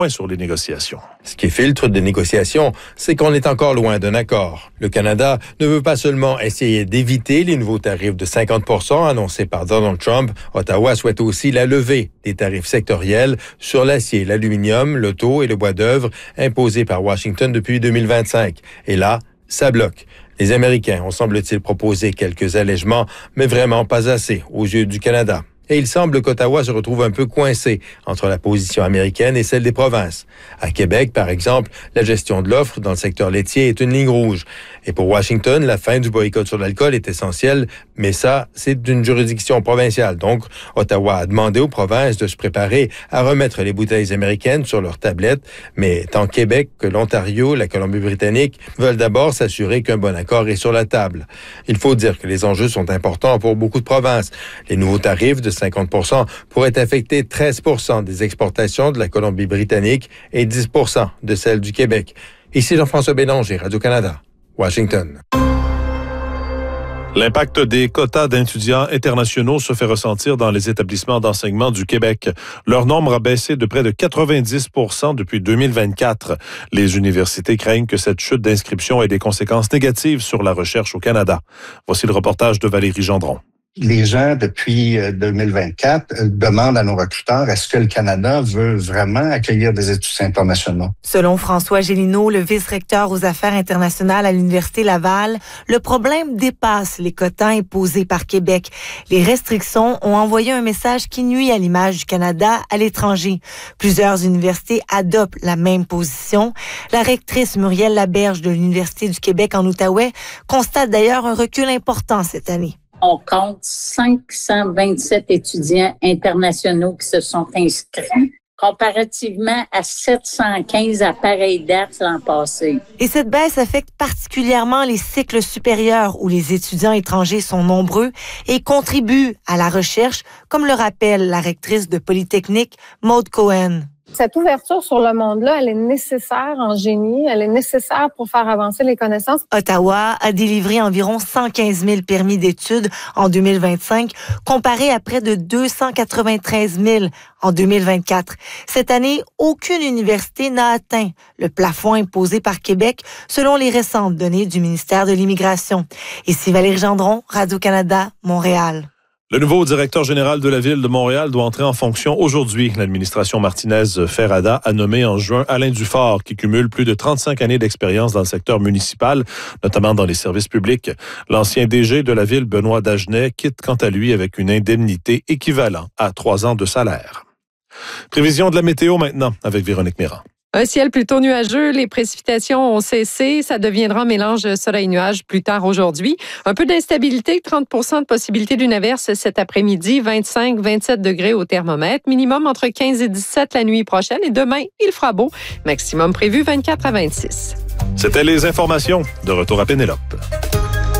sur les négociations. Ce qui filtre des négociations, c'est qu'on est encore loin d'un accord. Le Canada ne veut pas seulement essayer d'éviter les nouveaux tarifs de 50 % annoncés par Donald Trump. Ottawa souhaite aussi la levée des tarifs sectoriels sur l'acier, l'aluminium, l'auto et le bois d'œuvre imposés par Washington depuis 2025. Et là, ça bloque. Les Américains ont, semble-t-il, proposé quelques allègements, mais vraiment pas assez aux yeux du Canada. Et il semble qu'Ottawa se retrouve un peu coincé entre la position américaine et celle des provinces. À Québec, par exemple, la gestion de l'offre dans le secteur laitier est une ligne rouge. Et pour Washington, la fin du boycott sur l'alcool est essentielle, mais ça, c'est d'une juridiction provinciale. Donc, Ottawa a demandé aux provinces de se préparer à remettre les bouteilles américaines sur leurs tablettes, mais tant Québec que l'Ontario, la Colombie-Britannique veulent d'abord s'assurer qu'un bon accord est sur la table. Il faut dire que les enjeux sont importants pour beaucoup de provinces. Les nouveaux tarifs de 50 % pourraient affecter 13 % des exportations de la Colombie-Britannique et 10 % de celles du Québec. Ici Jean-François Bélanger, Radio-Canada, Washington. L'impact des quotas d'étudiants internationaux se fait ressentir dans les établissements d'enseignement du Québec. Leur nombre a baissé de près de 90 % depuis 2024. Les universités craignent que cette chute d'inscription ait des conséquences négatives sur la recherche au Canada. Voici le reportage de Valérie Gendron. Les gens, depuis 2024, demandent à nos recruteurs, est-ce que le Canada veut vraiment accueillir des étudiants internationaux? Selon François Gélineau, le vice-recteur aux affaires internationales à l'Université Laval, le problème dépasse les quotas imposés par Québec. Les restrictions ont envoyé un message qui nuit à l'image du Canada à l'étranger. Plusieurs universités adoptent la même position. La rectrice Muriel Laberge de l'Université du Québec en Outaouais constate d'ailleurs un recul important cette année. On compte 527 étudiants internationaux qui se sont inscrits, comparativement à 715 à pareille date l'an passé. Et cette baisse affecte particulièrement les cycles supérieurs où les étudiants étrangers sont nombreux et contribuent à la recherche, comme le rappelle la rectrice de Polytechnique, Maude Cohen. Cette ouverture sur le monde-là, elle est nécessaire en génie, elle est nécessaire pour faire avancer les connaissances. Ottawa a délivré environ 115 000 permis d'études en 2025, comparé à près de 293 000 en 2024. Cette année, aucune université n'a atteint le plafond imposé par Québec, selon les récentes données du ministère de l'Immigration. Ici Valérie Gendron, Radio-Canada, Montréal. Le nouveau directeur général de la Ville de Montréal doit entrer en fonction aujourd'hui. L'administration Martinez-Ferrada a nommé en juin Alain Dufort, qui cumule plus de 35 années d'expérience dans le secteur municipal, notamment dans les services publics. L'ancien DG de la Ville, Benoît Dagenet, quitte quant à lui avec une indemnité équivalente à 3 ans de salaire. Prévision de la météo maintenant avec Véronique Méran. Un ciel plutôt nuageux, les précipitations ont cessé. Ça deviendra un mélange soleil-nuage plus tard aujourd'hui. Un peu d'instabilité, 30 % de possibilité d'une averse cet après-midi, 25-27 degrés au thermomètre, minimum entre 15 et 17 la nuit prochaine. Et demain, il fera beau, maximum prévu 24 à 26. C'était les informations. De retour à Pénélope.